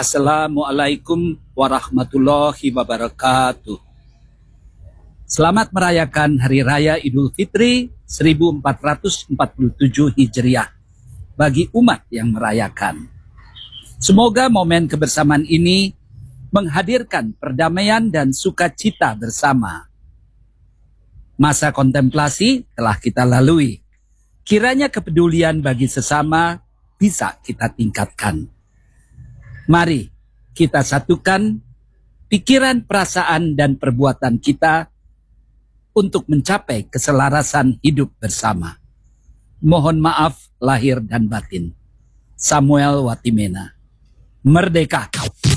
Assalamualaikum warahmatullahi wabarakatuh. Selamat merayakan Hari Raya Idul Fitri 1447 Hijriah bagi umat yang merayakan. Semoga momen kebersamaan ini menghadirkan perdamaian dan sukacita bersama. Masa kontemplasi telah kita lalui. Kiranya kepedulian bagi sesama bisa kita tingkatkan. Mari kita satukan pikiran, perasaan, dan perbuatan kita untuk mencapai keselarasan hidup bersama. Mohon maaf lahir dan batin. Samuel Watimena. Merdeka!